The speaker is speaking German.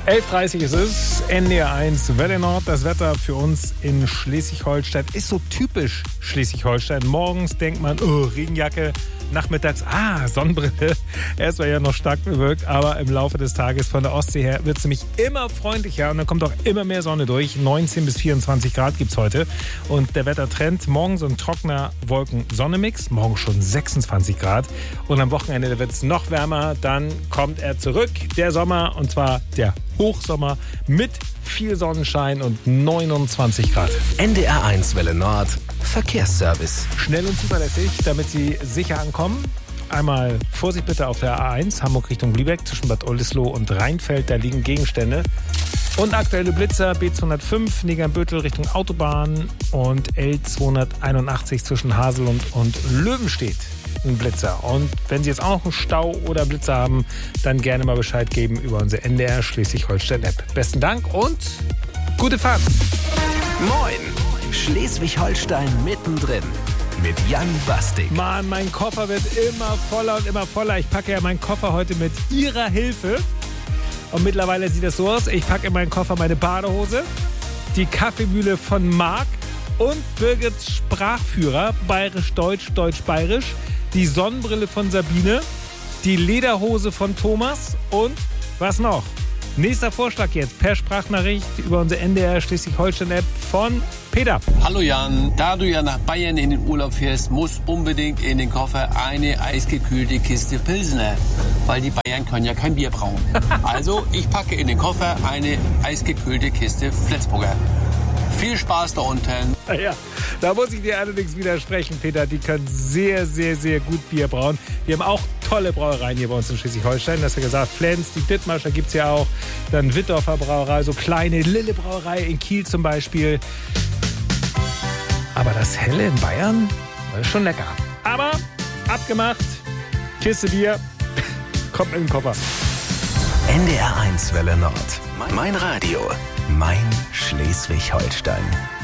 11:30 ist es, NDR 1 Welle Nord. Das Wetter für uns in Schleswig-Holstein ist so typisch Schleswig-Holstein. Morgens denkt man, oh, Regenjacke, nachmittags, Sonnenbrille. Erstmal ja noch stark bewölkt, aber im Laufe des Tages von der Ostsee her wird es nämlich immer freundlicher und dann kommt auch immer mehr Sonne durch. 19 bis 24 Grad gibt es heute. Und der Wettertrend, morgen so ein trockener Wolken-Sonne-Mix, morgen schon 26 Grad. Und am Wochenende wird es noch wärmer, dann kommt er zurück, der Sommer, und zwar der Hochsommer mit viel Sonnenschein und 29 Grad. NDR 1 Welle Nord, Verkehrsservice. Schnell und zuverlässig, damit Sie sicher ankommen. Einmal Vorsicht bitte auf der A1, Hamburg Richtung Lübeck, zwischen Bad Oldesloe und Rheinfeld, da liegen Gegenstände. Und aktuelle Blitzer, B205, Negernbüttel Richtung Autobahn und L281 zwischen Haselund und Löwenstedt. Ein Blitzer. Und wenn Sie jetzt auch noch einen Stau oder Blitzer haben, dann gerne mal Bescheid geben über unsere NDR Schleswig-Holstein-App. Besten Dank und gute Fahrt. Moin, Schleswig-Holstein mittendrin mit Jan Bastik. Mann, mein Koffer wird immer voller und immer voller. Ich packe ja meinen Koffer heute mit Ihrer Hilfe. Und mittlerweile sieht das so aus. Ich packe in meinen Koffer meine Badehose, die Kaffeemühle von Marc und Birgits Sprachführer, Bayerisch-Deutsch, Deutsch-Bayerisch, die Sonnenbrille von Sabine, die Lederhose von Thomas und was noch? Nächster Vorschlag jetzt per Sprachnachricht über unsere NDR Schleswig-Holstein-App von Peter. Hallo Jan, da du ja nach Bayern in den Urlaub fährst, muss unbedingt in den Koffer eine eisgekühlte Kiste Pilsner, weil die Bayern können ja kein Bier brauen. Also ich packe in den Koffer eine eisgekühlte Kiste Flensburger. Viel Spaß da unten. Ja, da muss ich dir allerdings widersprechen, Peter. Die können sehr, sehr, sehr gut Bier brauen. Wir haben auch tolle Brauereien hier bei uns in Schleswig-Holstein. Das hast du gesagt, Flens, die Dithmarscher gibt es ja auch. Dann Wittdorfer Brauerei, so kleine Lille Brauerei in Kiel zum Beispiel. Aber das Helle in Bayern, das ist schon lecker. Aber abgemacht, Kiste Bier, kommt in den Koffer. NDR 1 Welle Nord. Mein Radio. Mein Schleswig-Holstein.